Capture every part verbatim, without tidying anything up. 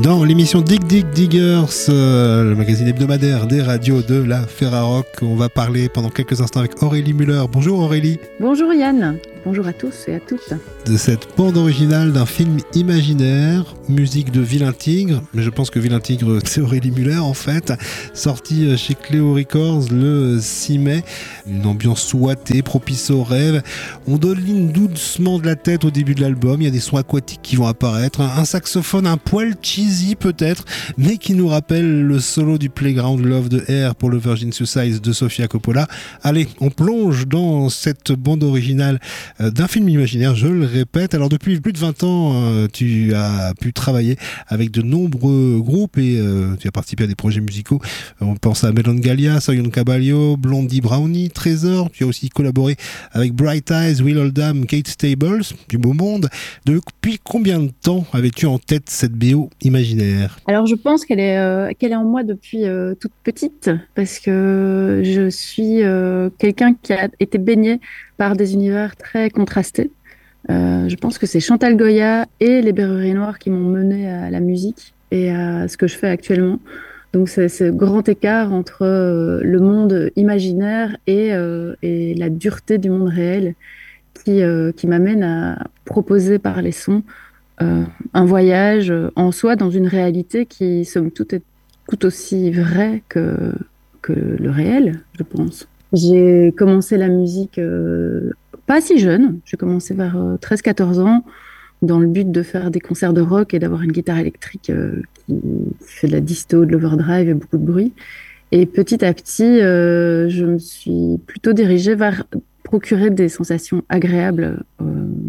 Dans l'émission Dig Dig Diggers, euh, le magazine hebdomadaire des radios de la Ferrarock, on va parler pendant quelques instants avec Aurélie Müller. Bonjour Aurélie. Bonjour Yann. Bonjour à tous et à toutes. De cette bande originale d'un film imaginaire, musique de Vilain Tigre, mais je pense que Vilain Tigre c'est Aurélie Müller en fait, sorti chez Cléo Records le six mai, une ambiance ouatée, propice aux rêves. On donne doucement de la tête au début de l'album, il y a des sons aquatiques qui vont apparaître, un saxophone un poil cheesy peut-être, mais qui nous rappelle le solo du Playground Love de Air pour le Virgin Suicide de Sofia Coppola. Allez, on plonge dans cette bande originale d'un film imaginaire, je le répète. Alors depuis plus de vingt ans, euh, tu as pu travailler avec de nombreux groupes et euh, tu as participé à des projets musicaux. On pense à Melon Galia, Soyon Caballo, Blondie Brownie, Trésor. Tu as aussi collaboré avec Bright Eyes, Will Oldham, Kate Stables, du beau monde. Depuis combien de temps avais-tu en tête cette B O imaginaire ? Alors je pense qu'elle est, euh, qu'elle est en moi depuis euh, toute petite parce que je suis euh, quelqu'un qui a été baigné par des univers très contrastés. Euh, je pense que c'est Chantal Goya et les Berruriers Noirs qui m'ont mené à la musique et à ce que je fais actuellement. Donc c'est ce grand écart entre euh, le monde imaginaire et, euh, et la dureté du monde réel qui, euh, qui m'amène à proposer par les sons euh, un voyage en soi dans une réalité qui, somme toute, est tout aussi vraie que, que le réel, je pense. J'ai commencé la musique euh, pas si jeune, j'ai commencé vers euh, treize quatorze ans dans le but de faire des concerts de rock et d'avoir une guitare électrique euh, qui fait de la disto, de l'overdrive et beaucoup de bruit. Et petit à petit, euh, je me suis plutôt dirigée vers procurer des sensations agréables euh,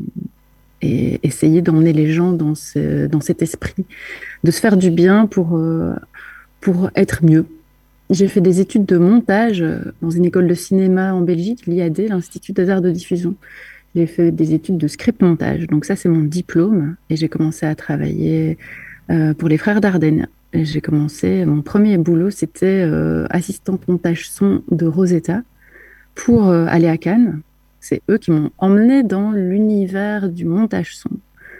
et essayer d'emmener les gens dans, ce, dans cet esprit, de se faire du bien pour, euh, pour être mieux. J'ai fait des études de montage dans une école de cinéma en Belgique, l'I A D, l'Institut des Arts de Diffusion. J'ai fait des études de script montage, donc ça c'est mon diplôme. Et j'ai commencé à travailler euh, pour les Frères Dardenne. Et j'ai commencé, mon premier boulot c'était euh, assistante montage son de Rosetta pour euh, aller à Cannes. C'est eux qui m'ont emmenée dans l'univers du montage son.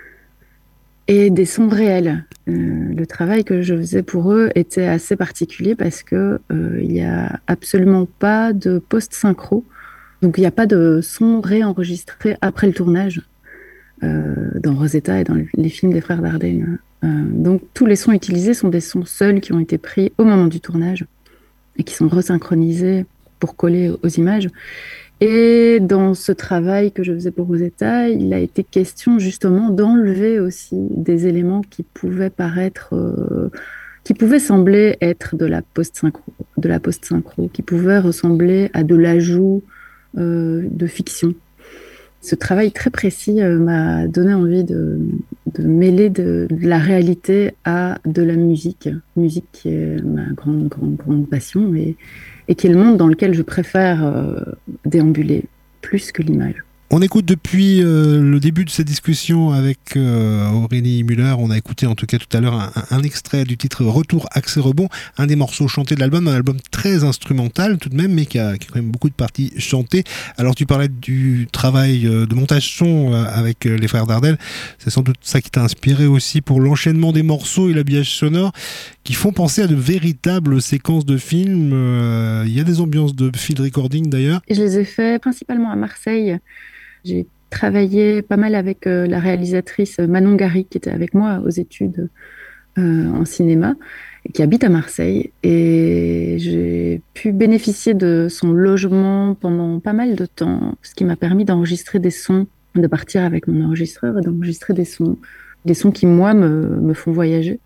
Et des sons réels. Euh, le travail que je faisais pour eux était assez particulier parce que euh, il y a absolument pas de post-synchro, donc il n'y a pas de son réenregistré après le tournage euh, dans Rosetta et dans les films des Frères Dardenne. Euh, donc tous les sons utilisés sont des sons seuls qui ont été pris au moment du tournage et qui sont resynchronisés pour coller aux images. Et dans ce travail que je faisais pour Rosetta, il a été question justement d'enlever aussi des éléments qui pouvaient paraître, euh, qui pouvaient sembler être de la post-synchro, de la post-synchro, qui pouvaient ressembler à de l'ajout euh, de fiction. Ce travail très précis euh, m'a donné envie de, de mêler de, de la réalité à de la musique, musique qui est ma grande, grande, grande passion et et qui est le monde dans lequel je préfère euh, déambuler plus que l'image. On écoute depuis euh, le début de cette discussion avec euh, Aurélie Müller, on a écouté en tout cas tout à l'heure un, un extrait du titre Retour Accès Rebond, un des morceaux chantés de l'album, un album très instrumental tout de même, mais qui a, qui a quand même beaucoup de parties chantées. Alors tu parlais du travail euh, de montage son euh, avec euh, les Frères Dardenne, c'est sans doute ça qui t'a inspiré aussi pour l'enchaînement des morceaux et l'habillage sonore qui font penser à de véritables séquences de films. Euh, il y a des ambiances de field recording d'ailleurs. Je les ai fait principalement à Marseille. J'ai travaillé pas mal avec euh, la réalisatrice Manon Gary, qui était avec moi aux études euh, en cinéma, et qui habite à Marseille. Et j'ai pu bénéficier de son logement pendant pas mal de temps, ce qui m'a permis d'enregistrer des sons, de partir avec mon enregistreur et d'enregistrer des sons, des sons qui, moi, me, me font voyager.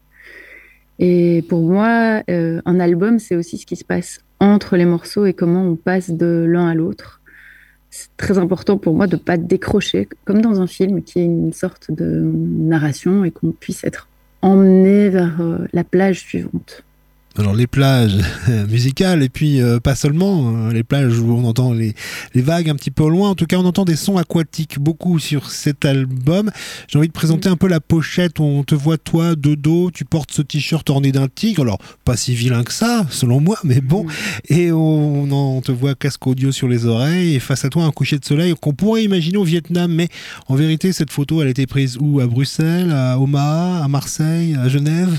Et pour moi, euh, un album, c'est aussi ce qui se passe entre les morceaux et comment on passe de l'un à l'autre. C'est très important pour moi de ne pas décrocher, comme dans un film, qui est une sorte de narration et qu'on puisse être emmené vers euh, la plage suivante. Alors les plages musicales et puis euh, pas seulement, euh, les plages où on entend les, les vagues un petit peu au loin, en tout cas on entend des sons aquatiques beaucoup sur cet album. J'ai envie de présenter un peu la pochette, on te voit toi de dos, tu portes ce t-shirt orné d'un tigre, alors pas si vilain que ça selon moi, mais bon, et on, on te voit casque audio sur les oreilles et face à toi un coucher de soleil qu'on pourrait imaginer au Vietnam, mais en vérité cette photo elle a été prise où? À Bruxelles, à Omaha, à Marseille, à Genève?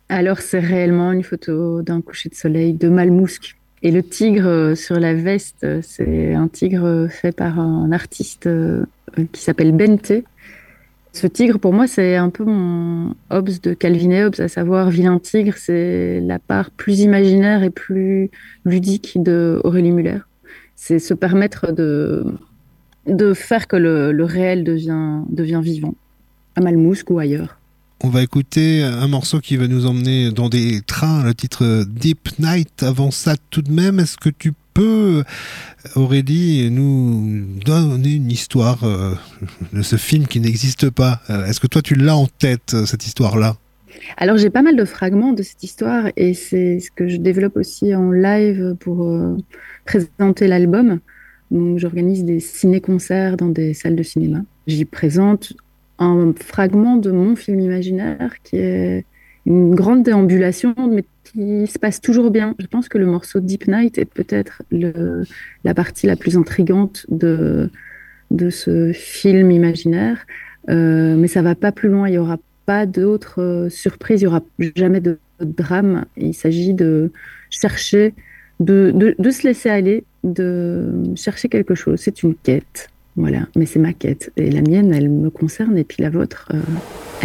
Alors, c'est réellement une photo d'un coucher de soleil de Malmousque. Et le tigre euh, sur la veste, euh, c'est un tigre euh, fait par un artiste euh, euh, qui s'appelle Bente. Ce tigre, pour moi, c'est un peu mon Hobbes de Calvin et Hobbes, à savoir Vilain tigre, c'est la part plus imaginaire et plus ludique de Aurélie Muller. C'est se permettre de, de faire que le, le réel devient, devient vivant, à Malmousque ou ailleurs. On va écouter un morceau qui va nous emmener dans des trains, le titre Deep Night. Avant ça, tout de même, est-ce que tu peux, Aurélie, nous donner une histoire euh, de ce film qui n'existe pas? Euh, Est-ce que toi, tu l'as en tête, cette histoire-là? Alors, j'ai pas mal de fragments de cette histoire et c'est ce que je développe aussi en live pour euh, présenter l'album. Donc, j'organise des ciné-concerts dans des salles de cinéma. J'y présente un fragment de mon film imaginaire qui est une grande déambulation, mais qui se passe toujours bien. Je pense que le morceau Deep Night est peut-être le, la partie la plus intrigante de, de ce film imaginaire. Euh, mais ça va pas plus loin. Il y aura pas d'autres euh, surprises. Il y aura jamais de, de drame. Il s'agit de chercher, de, de, de se laisser aller, de chercher quelque chose. C'est une quête. Voilà. Mais c'est ma quête. Et la mienne, elle me concerne. Et puis la vôtre, euh,